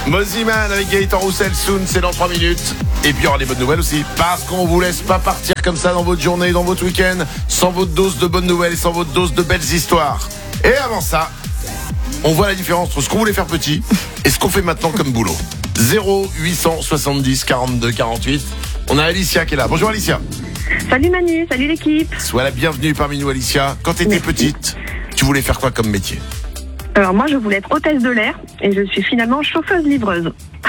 Moziman avec Gaëtan Roussel, Soon, c'est dans 3 minutes. Et puis il y aura des bonnes nouvelles aussi, parce qu'on vous laisse pas partir comme ça dans votre journée, dans votre week-end, sans votre dose de bonnes nouvelles et sans votre dose de belles histoires. Et avant ça, on voit la différence entre ce qu'on voulait faire petit et ce qu'on fait maintenant comme boulot. 0870 42 48. On a Alicia qui est là. Bonjour Alicia. Salut Manu, salut l'équipe. Sois la bienvenue parmi nous Alicia. Quand t'étais petite, tu voulais faire quoi comme métier? Alors moi je voulais être hôtesse de l'air et je suis finalement chauffeuse-livreuse.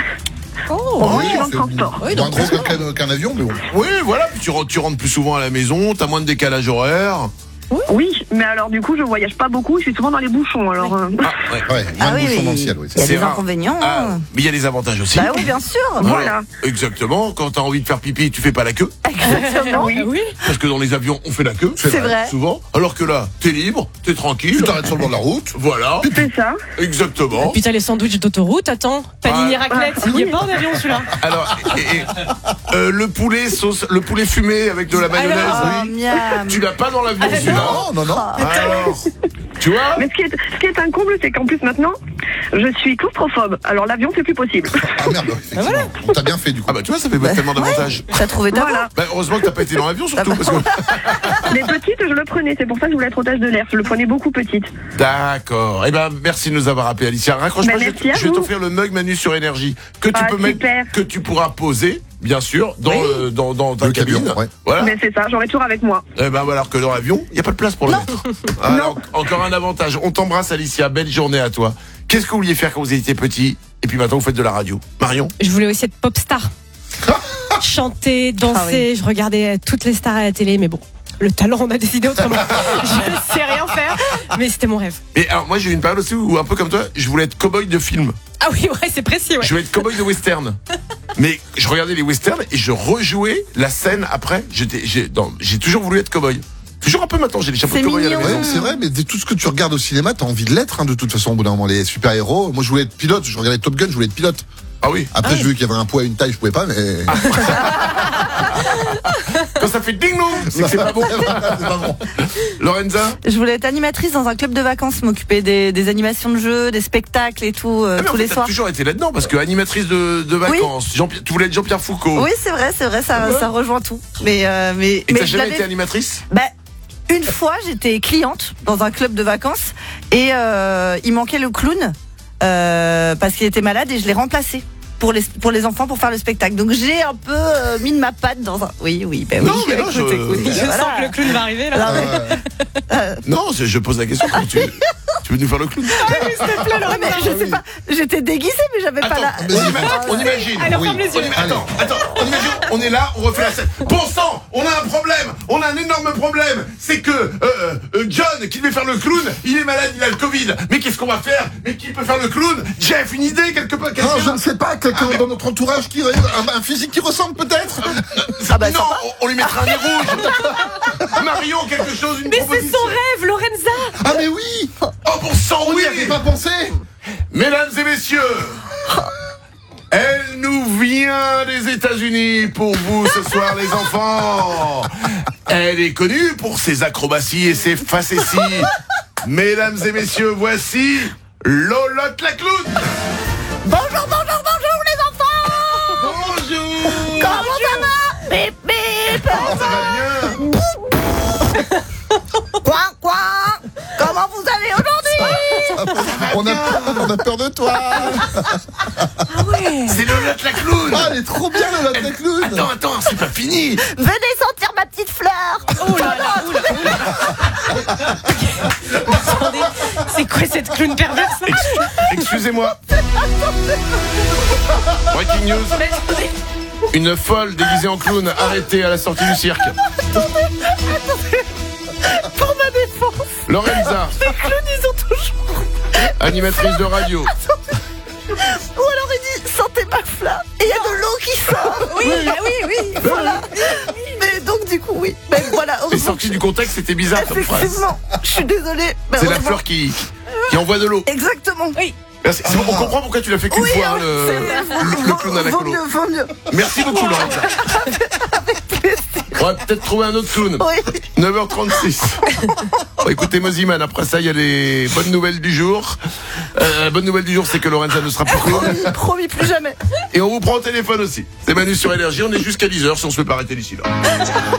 Oh, Je suis dans le transport. Oui, donc moins gros qu'un avion, mais bon. Oui, voilà, puis tu rentres plus souvent à la maison, t'as moins de décalage horaire. Oui, mais alors du coup je voyage pas beaucoup, je suis souvent dans les bouchons. Alors Ouais. Ouais, moins de bouchons dans le ciel, oui. Il y a des rare. inconvénients. Ah, mais il y a des avantages aussi. Bah oui, bien sûr. Voilà. Exactement, quand t'as envie de faire pipi, tu fais pas la queue. Exactement. Oui. Parce que dans les avions, on fait la queue. C'est vrai. Souvent. Alors que là, t'es libre, t'es tranquille. Tu t'arrêtes sur le bord de la route. Voilà. C'est ça. Exactement. Puis t'as les sandwichs d'autoroute, attends. Panini raclette, il n'y a pas en avion celui-là. Alors, le poulet sauce, le poulet fumé avec de la mayonnaise. Oh, oui. miam. Tu l'as pas dans l'avion, celui-là. Non. Alors, tu vois? Mais ce qui est un comble, c'est qu'en plus maintenant, je suis claustrophobe. Alors l'avion, c'est plus possible. Ah merde, effectivement. On t'a bien fait du coup. Ah bah tu vois, ça fait tellement d'avantages. T'as trouvé ta voie. Voilà. Bah, heureusement que t'as pas été dans l'avion surtout. Parce que... Mais petite, je le prenais. C'est pour ça que je voulais être hôtesse de l'air. Je le prenais beaucoup petite. D'accord. Eh ben, merci de nous avoir appelé, Alicia. Raccroche pas, Bah, merci à je vais vous. t'offrir le mug Manu sur énergie que tu peux mettre, super. que tu pourras poser, bien sûr, dans ta Le cabine. camion, ouais. Voilà. Mais c'est ça, j'aurai toujours avec moi. Eh ben, alors que dans l'avion, il y a pas de place pour le mettre. Alors, encore un avantage. On t'embrasse, Alicia. Belle journée à toi. Qu'est-ce que vous vouliez faire quand vous étiez petit? Et puis maintenant, vous faites de la radio. Marion? Je voulais aussi être pop star. Chanter, danser, je regardais toutes les stars à la télé, mais bon, le talent, on a décidé autrement. Je ne sais rien faire, mais c'était mon rêve. Et alors, moi, j'ai eu une période aussi où, un peu comme toi, je voulais être cow-boy de film. Ah oui, ouais, c'est précis, ouais. Je voulais être cow-boy de western. Mais je regardais les westerns et je rejouais la scène après. J'ai toujours voulu être cow-boy. Toujours un peu maintenant, j'ai les chapeaux de C'est cow-boy à la mignon. maison. Ouais, c'est vrai, mais tout ce que tu regardes au cinéma, t'as envie de l'être, de toute façon, au bout d'un moment, les super-héros. Moi, je voulais être pilote, je regardais Top Gun, je voulais être pilote. Ah oui. Après, j'ai vu qu'il y avait un poids et une taille, je pouvais pas, mais. Quand ça fait ding-dong, c'est que c'est pas bon. C'est pas bon. Lorenza? Je voulais être animatrice dans un club de vacances, m'occuper des animations de jeux, des spectacles et tout, Ah, mais en tous fait, les t'as soirs. toujours été là-dedans parce que animatrice de vacances. Tu voulais être Jean-Pierre Foucault. Oui, c'est vrai, ça rejoint tout. Mais Et t'as je jamais l'avais- été animatrice? Bah, une fois, j'étais cliente dans un club de vacances et il manquait le clown parce qu'il était malade et je l'ai remplacé pour les enfants pour faire le spectacle. Donc j'ai un peu mis de ma patte dans un. Oui, bah oui. Non, mais non, Écoute, Je voilà. sens que le clown va arriver là. Non, je pose la question. Comment tu veux nous faire le clown? Ouais, mais je sais pas, j'étais déguisée, mais j'avais pas la. On imagine. Alors, ferme les yeux. Attends, on imagine, on est là, on refait la scène. Bon sang, on a un problème, on a un énorme problème. C'est que John, qui devait faire le clown, il est malade, il a le Covid. Mais qu'est-ce qu'on va faire? Mais qui peut faire le clown? Jeff, une idée quelque part? Non, je ne sais pas, quelqu'un dans notre entourage qui un physique qui ressemble peut-être. Non, on lui mettra un nez rouge. Marion, quelque chose, une Mais c'est proposition. son rêve, Lorenza. Ah mais oui. Oh, bon sang, On oui. n'y avait pas pensé. Mesdames et messieurs, elle nous vient des États-Unis pour vous ce soir, les enfants. Elle est connue pour ses acrobaties et ses facéties. Mesdames et messieurs, voici Lolotte la clown. Bonjour les enfants. Bonjour. Comment ça va? Bip bip. Oh, ça va bien. Coin. Comment vous allez aujourd'hui? On a peur de toi. C'est Lolotte la clown. Ah, elle est trop bien la clown. Attends, c'est pas fini. Venez sentir ma petite fleur. Oh là là, Attendez, c'est quoi cette clown perverse là? Excusez-moi. Breaking news. Une folle déguisée en clown arrêtée à la sortie du cirque. Pour ma défense, Lorenza, les clowns ils ont toujours. animatrice de radio. Ou alors il dit sentez ma fleur et il y a de l'eau qui sort. Oui, voilà. Mais donc du coup oui. Mais voilà. Mais sorti du contexte, c'était bizarre comme phrase. Effectivement, je suis désolée. Mais C'est la heureusement- fleur qui envoie de l'eau. Exactement. Oui. Merci. On comprend pourquoi tu l'as fait qu'une fois, hein, le clown à la Vaut colo. mieux. Merci beaucoup, Lorenza. Avec plaisir. On va peut-être trouver un autre clown. Oui. 9h36. Bon, écoutez, Moziman, après ça, il y a les bonnes nouvelles du jour. Bonne nouvelle du jour, c'est que Lorenza ne sera plus clown. Promis, plus jamais. Et on vous prend au téléphone aussi. C'est Manu sur Énergie, on est jusqu'à 10h si on se fait pas arrêter d'ici là.